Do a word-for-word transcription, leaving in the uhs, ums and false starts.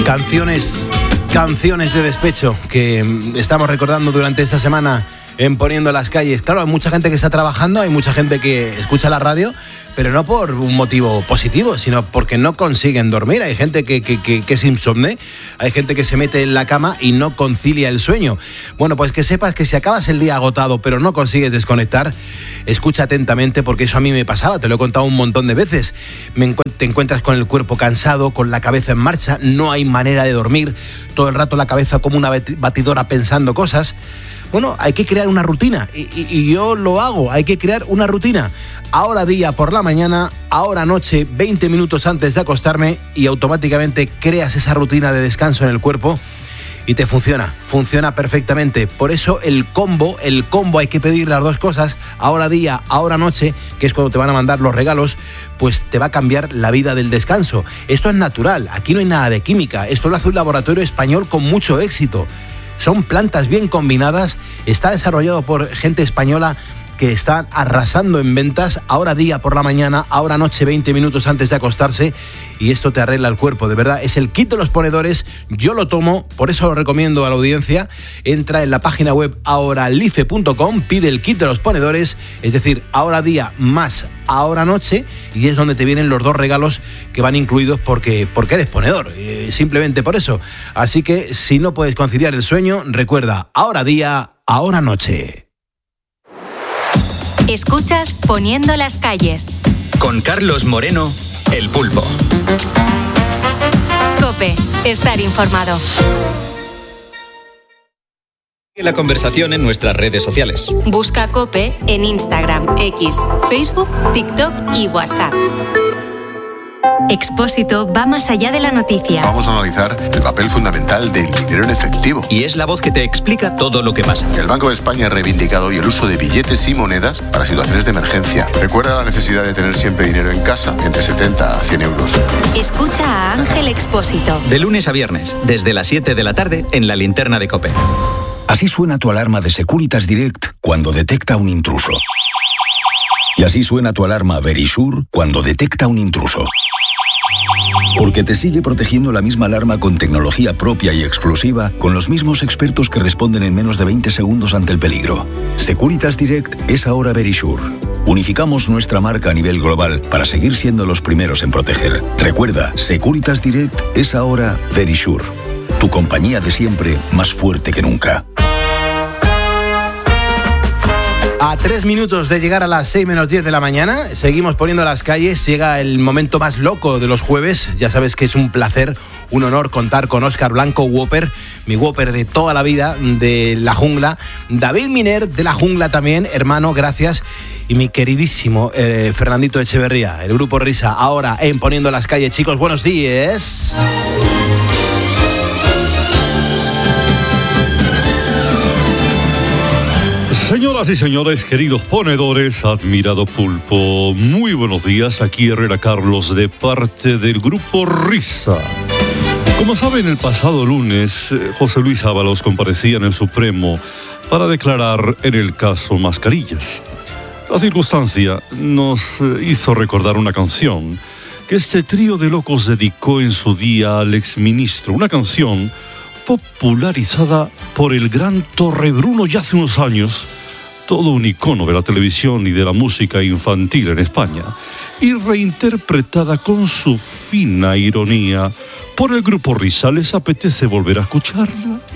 Canciones, canciones de despecho que estamos recordando durante esta semana en Poniendo las Calles. Claro, hay mucha gente que está trabajando, hay mucha gente que escucha la radio, pero no por un motivo positivo, sino porque no consiguen dormir. Hay gente que, que, que, que es insomne, hay gente que se mete en la cama y no concilia el sueño. Bueno, pues que sepas que si acabas el día agotado pero no consigues desconectar, escucha atentamente, porque eso a mí me pasaba, te lo he contado un montón de veces. Me encu- te encuentras con el cuerpo cansado, con la cabeza en marcha, no hay manera de dormir, todo el rato la cabeza como una batidora pensando cosas. Bueno, hay que crear una rutina y, y, y yo lo hago, hay que crear una rutina. Ahora día por la mañana, ahora noche, veinte minutos antes de acostarme, y automáticamente creas esa rutina de descanso en el cuerpo y te funciona, funciona perfectamente. Por eso el combo, el combo hay que pedir las dos cosas, ahora día, ahora noche, que es cuando te van a mandar los regalos, pues te va a cambiar la vida del descanso. Esto es natural, aquí no hay nada de química, esto lo hace un laboratorio español con mucho éxito. Son plantas bien combinadas, está desarrollado por gente española que están arrasando en ventas, ahora día por la mañana, ahora noche, veinte minutos antes de acostarse, y esto te arregla el cuerpo, de verdad. Es el kit de los ponedores, yo lo tomo, por eso lo recomiendo a la audiencia. Entra en la página web ahoralife punto com, pide el kit de los ponedores, es decir, ahora día más ahora noche, y es donde te vienen los dos regalos que van incluidos porque, porque eres ponedor, eh, simplemente por eso. Así que si no puedes conciliar el sueño, recuerda, ahora día, ahora noche. Escuchas Poniendo las Calles. Con Carlos Moreno, El Pulpo. COPE, estar informado. La conversación en nuestras redes sociales. Busca COPE en Instagram, X, Facebook, TikTok y WhatsApp. Expósito va más allá de la noticia. Vamos a analizar el papel fundamental del dinero en efectivo. Y es la voz que te explica todo lo que pasa. El Banco de España ha reivindicado hoy el uso de billetes y monedas para situaciones de emergencia. Recuerda la necesidad de tener siempre dinero en casa, entre setenta a cien euros. Escucha a Ángel Expósito. De lunes a viernes, desde las siete de la tarde, en la linterna de COPE. Así suena tu alarma de Securitas Direct cuando detecta un intruso. Y así suena tu alarma Verisure cuando detecta un intruso. Porque te sigue protegiendo la misma alarma con tecnología propia y exclusiva, con los mismos expertos que responden en menos de veinte segundos ante el peligro. Securitas Direct es ahora Verisure. Unificamos nuestra marca a nivel global para seguir siendo los primeros en proteger. Recuerda, Securitas Direct es ahora Verisure. Tu compañía de siempre, más fuerte que nunca. A tres minutos de llegar a las seis menos diez de la mañana, seguimos Poniendo las Calles. Llega el momento más loco de los jueves. Ya sabes que es un placer, un honor contar con Óscar Blanco, Whopper, mi Whopper de toda la vida, de La Jungla. David Miner, de La Jungla también, hermano, gracias. Y mi queridísimo eh, Fernandito Echeverría, el grupo Risa, ahora en Poniendo las Calles. Chicos, buenos días. Señoras y señores, queridos ponedores, admirado pulpo, muy buenos días. Aquí Herrera Carlos, de parte del grupo Risa. Como saben, el pasado lunes, José Luis Ábalos comparecía en el Supremo para declarar en el caso Mascarillas. La circunstancia nos hizo recordar una canción que este trío de locos dedicó en su día al exministro. Una canción popularizada por el gran Torrebruno ya hace unos años, todo un icono de la televisión y de la música infantil en España, y reinterpretada con su fina ironía por el grupo Risa. ¿Les apetece volver a escucharla?